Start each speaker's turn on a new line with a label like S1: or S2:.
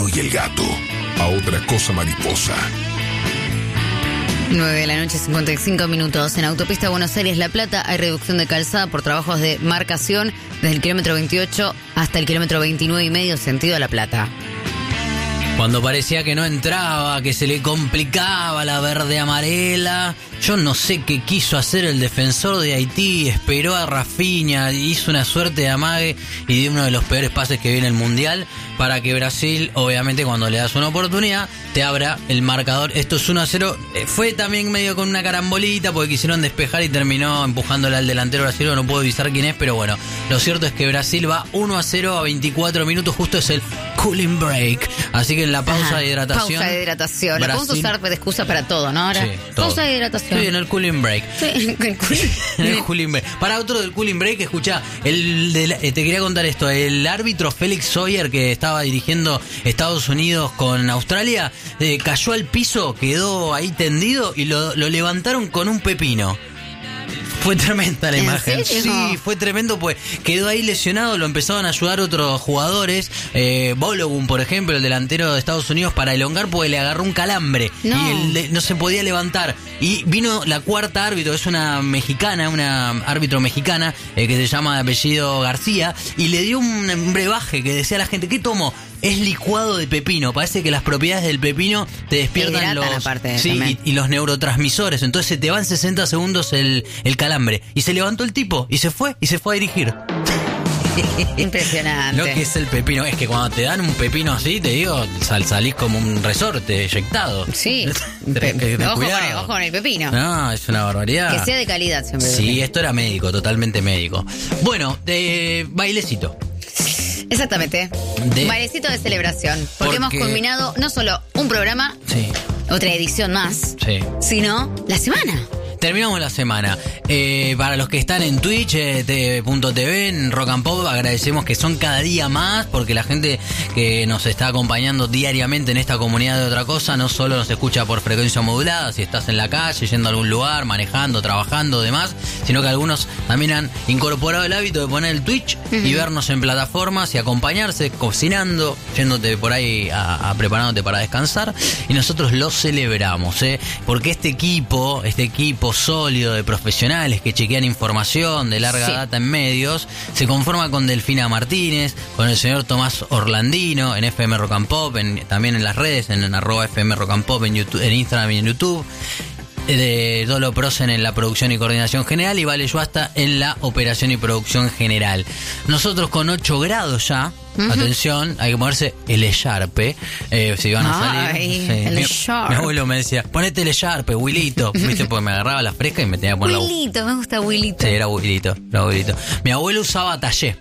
S1: pájaro y el gato a otra cosa mariposa.
S2: 9:55 en autopista Buenos Aires-La Plata hay reducción de calzada por trabajos de marcación desde el kilómetro 28 hasta el kilómetro 29,5 sentido a La Plata.
S3: Cuando parecía que no entraba, que se le complicaba la verde amarela, yo no sé qué quiso hacer el defensor de Haití, esperó a Rafinha, hizo una suerte de amague y dio uno de los peores pases que viene el Mundial para que Brasil, obviamente cuando le das una oportunidad, te abra el marcador. Esto es 1-0, fue también medio con una carambolita porque quisieron despejar y terminó empujándole al delantero brasileño, no puedo avisar quién es, pero bueno, lo cierto es que Brasil va 1-0 a 24 minutos, justo es el cooling break, así que en la pausa de hidratación.
S2: Pausa de hidratación,
S3: Brasil,
S2: la podemos usar de excusa para todo, ¿no? Ahora,
S3: sí, todo.
S2: pausa de hidratación.
S3: Sí, en el cooling break.
S2: Sí,
S3: En el cooling break. Para otro del cooling break, escuchá, te quería contar esto, el árbitro Felix Sawyer que estaba dirigiendo Estados Unidos con Australia, cayó al piso, quedó ahí tendido y lo levantaron con un pepino. Fue tremenda la imagen.
S2: ¿Serio?
S3: Sí, fue tremendo, pues quedó ahí lesionado, lo empezaron a ayudar otros jugadores. Balogun, por ejemplo, el delantero de Estados Unidos, para elongar porque le agarró un calambre y él no se podía levantar. Y vino la cuarta árbitro, es una mexicana, una árbitro mexicana que se llama de apellido García, y le dio un brebaje que decía a la gente, ¿qué tomó? Es licuado de pepino. Parece que las propiedades del pepino te despiertan y los neurotransmisores. Entonces se te va en 60 segundos el calambre. Y se levantó el tipo y se fue a dirigir.
S2: Impresionante.
S3: Lo que es el pepino. Es que cuando te dan un pepino así, te digo, salís como un resorte eyectado.
S2: Sí. Ojo con el pepino.
S3: No, es una barbaridad.
S2: Que sea de calidad siempre.
S3: Sí, esto era médico, totalmente médico. Bueno, bailecito.
S2: Exactamente. Bailecito de celebración. Porque hemos culminado no solo un programa, otra edición más, sino la semana.
S3: Terminamos la semana. Para los que están en Twitch, TV.tv, en Rock and Pop, agradecemos que son cada día más, porque la gente que nos está acompañando diariamente en esta comunidad de Otra Cosa, no solo nos escucha por frecuencia modulada, si estás en la calle, yendo a algún lugar, manejando, trabajando, demás, sino que algunos también han incorporado el hábito de poner el Twitch y vernos en plataformas y acompañarse, cocinando, yéndote por ahí preparándote para descansar, y nosotros lo celebramos, porque este equipo sólido de profesionales que chequean información de larga data en medios se conforma con Delfina Martínez, con el señor Tomás Orlandino en FM Rock and Pop, también en las redes, en @FM Rock and Pop en Instagram y en YouTube, de Dolo Prosen en la producción y coordinación general, y Vale Yuasta en la operación y producción general. Nosotros con 8 grados ya. Atención, hay que ponerse el echarpe si van a salir.
S2: El echarpe.
S3: Mi abuelo me decía, ponete el echarpe, Wilito. ¿Viste? Porque me agarraba la fresca y me tenía que poner
S2: Wilito, me gusta Wilito.
S3: Sí, era Wilito. Mi abuelo usaba tallé.